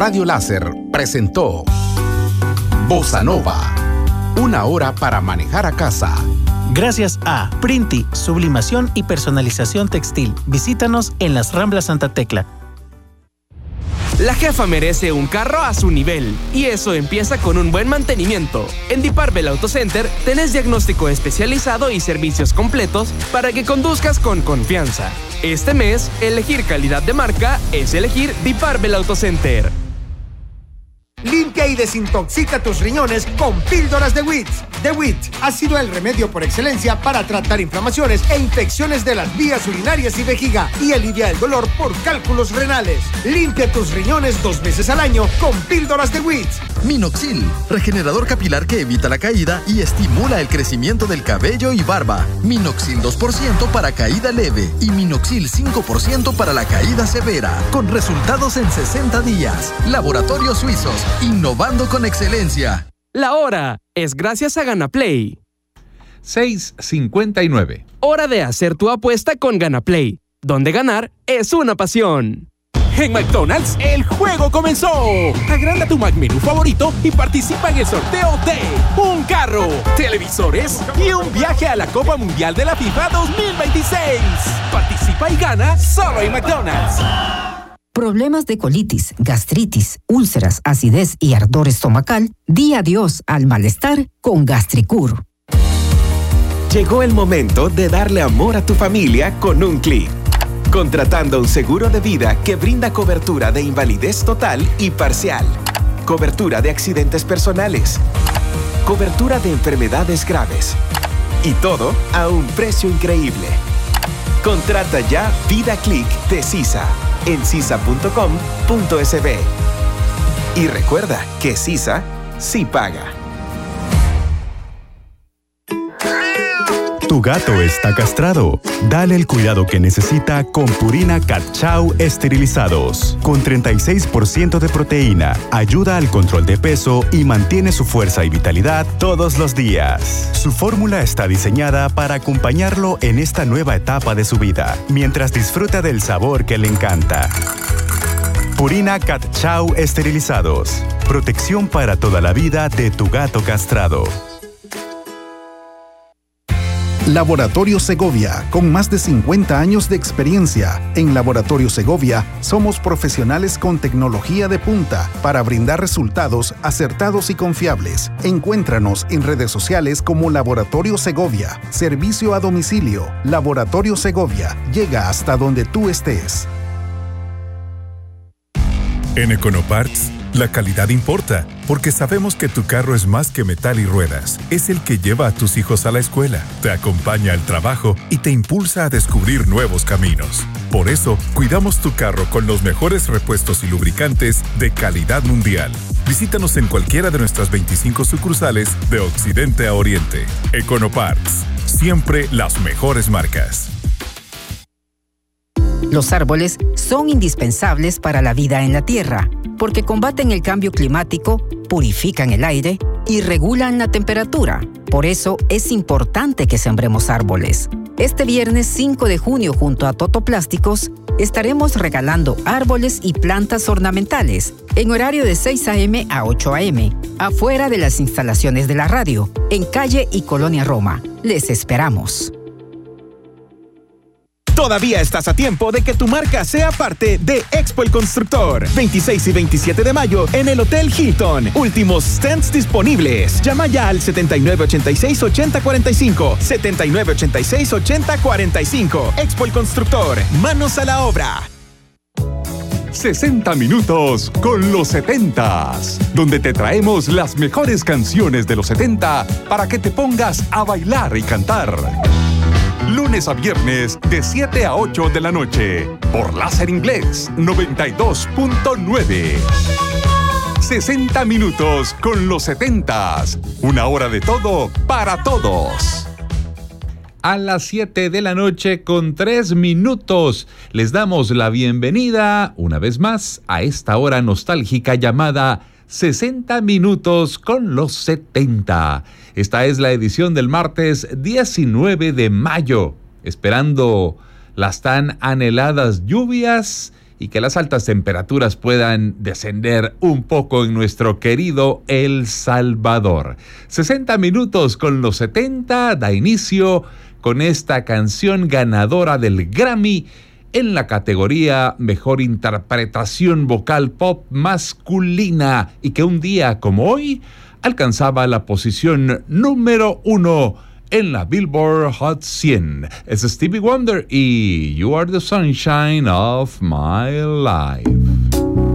Radio Láser presentó Bossa Nova, una hora para manejar a casa. Gracias a Printi, sublimación y personalización textil. Visítanos en las Ramblas Santa Tecla. La jefa merece un carro a su nivel, y eso empieza con un buen mantenimiento. En Diparbel Auto Center tenés diagnóstico especializado y servicios completos para que conduzcas con confianza. Este mes, elegir calidad de marca es elegir Diparbel Auto Center. Limpia y desintoxica tus riñones con píldoras de WIT. The WIT ha sido el remedio por excelencia para tratar inflamaciones e infecciones de las vías urinarias y vejiga y alivia el dolor por cálculos renales. Limpia tus riñones 2 veces al año con píldoras de WIT. Minoxil, regenerador capilar que evita la caída y estimula el crecimiento del cabello y barba. Minoxil 2% para caída leve y Minoxil 5% para la caída severa, con resultados en 60 días. Laboratorios Suizos, innovando con excelencia. La hora es gracias a GanaPlay. 6:59. Hora de hacer tu apuesta con GanaPlay, donde ganar es una pasión. En McDonald's, el juego comenzó. Agranda tu McMenú favorito y participa en el sorteo de un carro, televisores y un viaje a la Copa Mundial de la FIFA 2026. Participa y gana solo en McDonald's. Problemas de colitis, gastritis, úlceras, acidez y ardor estomacal, di adiós al malestar con Gastricur. Llegó el momento de darle amor a tu familia con un clic. Contratando un seguro de vida que brinda cobertura de invalidez total y parcial, cobertura de accidentes personales, cobertura de enfermedades graves y todo a un precio increíble. Contrata ya Vida Click de CISA en cisa.com.sb. Y recuerda que CISA sí paga. Tu gato está castrado. Dale el cuidado que necesita con Purina Cat Chow esterilizados. Con 36% de proteína, ayuda al control de peso y mantiene su fuerza y vitalidad todos los días. Su fórmula está diseñada para acompañarlo en esta nueva etapa de su vida, mientras disfruta del sabor que le encanta. Purina Cat Chow esterilizados. Protección para toda la vida de tu gato castrado. Laboratorio Segovia, con más de 50 años de experiencia. En Laboratorio Segovia somos profesionales con tecnología de punta para brindar resultados acertados y confiables. Encuéntranos en redes sociales como Laboratorio Segovia. Servicio a domicilio. Laboratorio Segovia. Llega hasta donde tú estés. En Econoparts, la calidad importa, porque sabemos que tu carro es más que metal y ruedas. Es el que lleva a tus hijos a la escuela, te acompaña al trabajo y te impulsa a descubrir nuevos caminos. Por eso, cuidamos tu carro con los mejores repuestos y lubricantes de calidad mundial. Visítanos en cualquiera de nuestras 25 sucursales de Occidente a Oriente. Econoparts, siempre las mejores marcas. Los árboles son indispensables para la vida en la Tierra, porque combaten el cambio climático, purifican el aire y regulan la temperatura. Por eso es importante que sembremos árboles. Este viernes 5 de junio, junto a Totoplásticos, estaremos regalando árboles y plantas ornamentales en horario de 6 a.m. a 8 a.m., afuera de las instalaciones de la radio, en Calle y Colonia Roma. Les esperamos. Todavía estás a tiempo de que tu marca sea parte de Expo El Constructor. 26 y 27 de mayo en el Hotel Hilton. Últimos stands disponibles. Llama ya al 7986-8045. 7986-8045. Expo El Constructor. Manos a la obra. 60 minutos con los 70s, donde te traemos las mejores canciones de los 70 para que te pongas a bailar y cantar. Lunes a viernes de 7 a 8 de la noche por Láser Inglés 92.9. 60 minutos con los 70s. Una hora de todo para todos. A las 7 de la noche con 3 minutos les damos la bienvenida una vez más a esta hora nostálgica llamada 60 minutos con los 70. Esta es la edición del martes 19 de mayo, esperando las tan anheladas lluvias y que las altas temperaturas puedan descender un poco en nuestro querido El Salvador. 60 minutos con los 70 da inicio con esta canción ganadora del Grammy en la categoría Mejor Interpretación Vocal Pop Masculina y que un día como hoy alcanzaba la posición número 1 en la Billboard Hot 100. Es Stevie Wonder y You Are the Sunshine of My Life.